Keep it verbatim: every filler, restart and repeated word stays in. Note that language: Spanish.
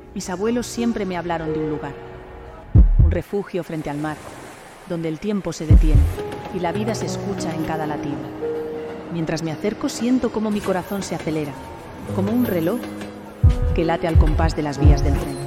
Mis abuelos siempre me hablaron de un lugar, un refugio frente al mar, donde el tiempo se detiene y la vida se escucha en cada latido. Mientras me acerco siento cómo mi corazón se acelera, como un reloj que late al compás de las vías del tren.